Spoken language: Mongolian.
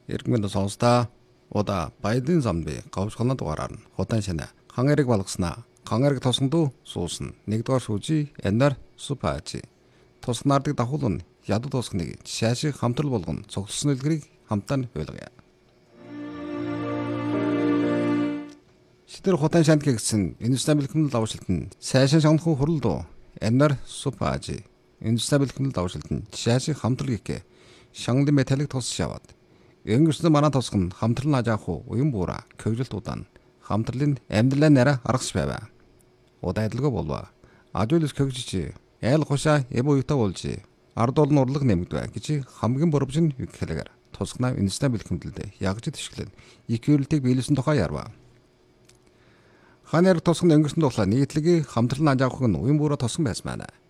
Иргэнэ сонсдаа удаа баядын замби говшгоно дугаараар нь худаан шинэ хан эрэг балгаснаа хан эрэг тосгондоо суусна нэгдүгээр шүүжи эннер супаажи тосгонаардаг давхул нь ядуу тосгоныг шаашиг хамтрал болгон цогцолсон илгэрийг хамтаа нь ойлгоё. Шидэр худаан шанд гэсэн индустри бэлтгэл давшилт нь сайшин шонхон хурлдоо эннер супаажи индустри бэлтгэл давшилт нь шаашиг хамтрал гихэ шанглын металлик тос шаваад өнгөрсөн манай тосгон хамтрал наажаах уян буура көвжөлтуудаа хамтралын амьдралаа нэрэ аргас байваа. Удаа адилгүй болов. Ажуулс көвжиж айл хушаа эбо юутай болж ардуул нь урлаг нэмэгдвэ гэж хамгийн боровж нь хэлэгээр тусгнаа инстан бэлхэмдэлд ягж төшлөн иквэрлтийг биелсэн тухай ярва. Ханаар тусган өнгөрсөн тухлаа нийтлэгийн хамтрал наажаах нь уян буура тосгон байсан байна.